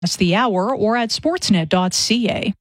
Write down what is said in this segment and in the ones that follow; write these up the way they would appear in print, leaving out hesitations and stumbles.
That's the hour or at sportsnet.ca.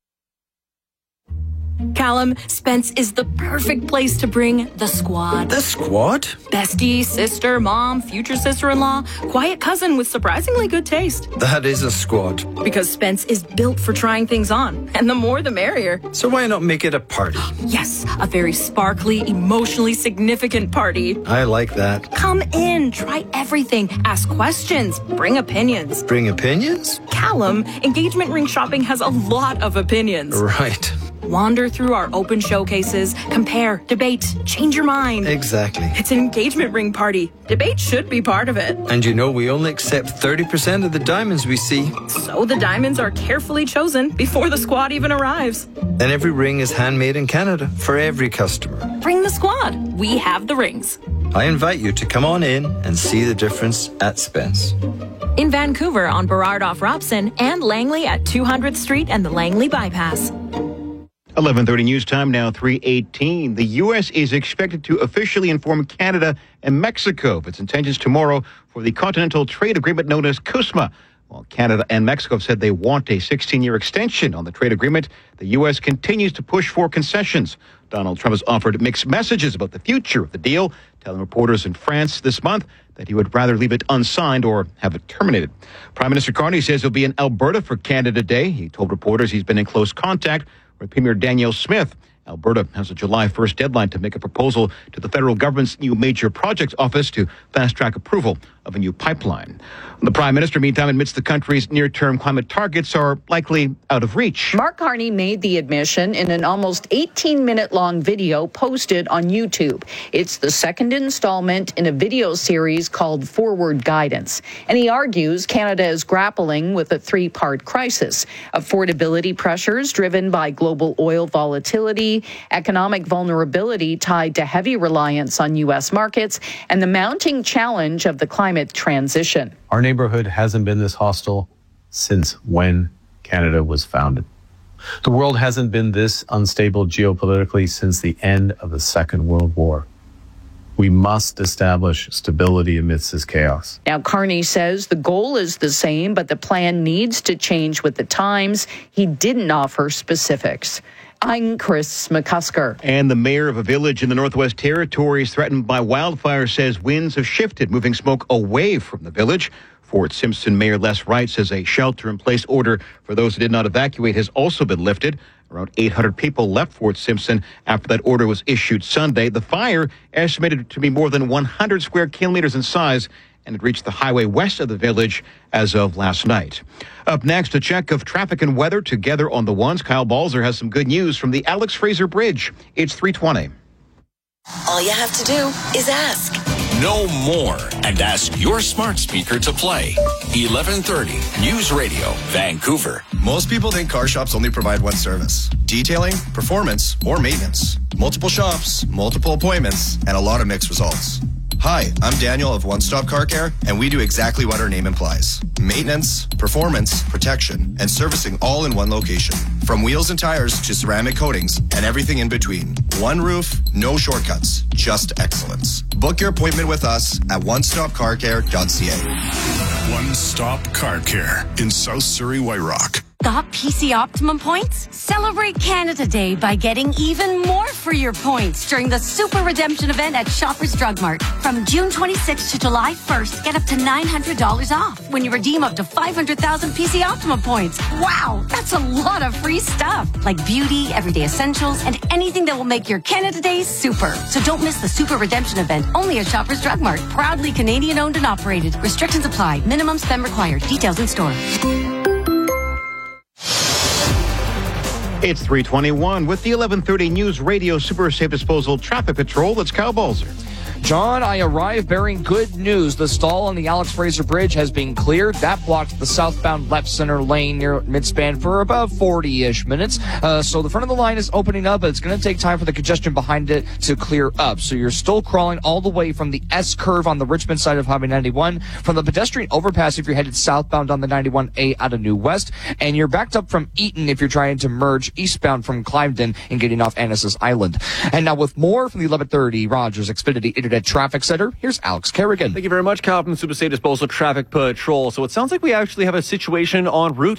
Callum, Spence is the perfect place to bring the squad. The squad? Bestie, sister, mom, future sister-in-law, quiet cousin with surprisingly good taste. That is a squad. Because Spence is built for trying things on, and the more the merrier. So why not make it a party? Yes, a very sparkly, emotionally significant party. I like that. Come in, try everything, ask questions, bring opinions. Bring opinions? Callum, engagement ring shopping has a lot of opinions. Right. Wander through our open showcases, compare, debate, change your mind. Exactly. It's an engagement ring party. Debate should be part of it. And you know we only accept 30% of the diamonds we see. So the diamonds are carefully chosen before the squad even arrives. And every ring is handmade in Canada for every customer. Bring the squad. We have the rings. I invite you to come on in and see the difference at Spence. In Vancouver on Burrard off Robson and Langley at 200th Street and the Langley Bypass. 11:30 news time now, 3:18. The U.S. is expected to officially inform Canada and Mexico of its intentions tomorrow for the Continental Trade Agreement known as CUSMA. While Canada and Mexico have said they want a 16-year extension on the trade agreement, the U.S. continues to push for concessions. Donald Trump has offered mixed messages about the future of the deal, telling reporters in France this month that he would rather leave it unsigned or have it terminated. Prime Minister Carney says he'll be in Alberta for Canada Day. He told reporters he's been in close contact with Premier Danielle Smith. Alberta has a July 1st deadline to make a proposal to the federal government's new major projects office to fast-track approval of a new pipeline. The Prime Minister, meantime, admits the country's near-term climate targets are likely out of reach. Mark Carney made the admission in an almost 18-minute-long video posted on YouTube. It's the second installment in a video series called Forward Guidance. And he argues Canada is grappling with a three-part crisis: affordability pressures driven by global oil volatility, economic vulnerability tied to heavy reliance on U.S. markets, and the mounting challenge of the climate transition. Our neighborhood hasn't been this hostile since when Canada was founded. The world hasn't been this unstable geopolitically since the end of the Second World War. We must establish stability amidst this chaos. Now, Carney says the goal is the same, but the plan needs to change with the times. He didn't offer specifics. I'm Chris McCusker. And the mayor of a village in the Northwest Territories threatened by wildfire says winds have shifted, moving smoke away from the village. Fort Simpson Mayor Les Wright says a shelter-in-place order for those who did not evacuate has also been lifted. Around 800 people left Fort Simpson after that order was issued Sunday. The fire, estimated to be more than 100 square kilometers in size, and it reached the highway west of the village as of last night. Up next, a check of traffic and weather together on the ones. Kyle Balzer has some good news from the Alex Fraser Bridge. It's 3:20. All you have to do is ask. Know more and ask your smart speaker to play. 1130 News Radio, Vancouver. Most people think car shops only provide one service: detailing, performance, or maintenance. Multiple shops, multiple appointments, and a lot of mixed results. Hi, I'm Daniel of One Stop Car Care, and we do exactly what our name implies: maintenance, performance, protection, and servicing all in one location. From wheels and tires to ceramic coatings and everything in between. One roof, no shortcuts, just excellence. Book your appointment with us at onestopcarcare.ca. One Stop Car Care in South Surrey, White Rock. Got PC Optimum points? Celebrate Canada Day by getting even more for your points during the Super Redemption event at Shoppers Drug Mart. From June 26th to July 1st, get up to $900 off when you redeem up to 500,000 PC Optimum points. Wow, that's a lot of free stuff, like beauty, everyday essentials, and anything that will make your Canada Day super. So don't miss the Super Redemption event, only at Shoppers Drug Mart. Proudly Canadian owned and operated. Restrictions apply. Minimum spend required. Details in store. It's 3:21 with the 1130 News Radio Super Safe Disposal Traffic Patrol. It's Kyle Balzer. John, I arrive bearing good news. The stall on the Alex Fraser Bridge has been cleared. That blocked the southbound left center lane near Midspan for about 40-ish minutes. So the front of the line is opening up, but it's going to take time for the congestion behind it to clear up. So you're still crawling all the way from the S curve on the Richmond side of Highway 91, from the pedestrian overpass if you're headed southbound on the 91A out of New West, and you're backed up from Eaton if you're trying to merge eastbound from Cliveden and getting off Annacis Island. And now with more from the 1130 Rogers Xfinity Internet Minute Traffic Center. Here's Alex Kerrigan. Thank you very much, Kyle from the Super State Disposal Traffic Patrol. So it sounds like we actually have a situation en route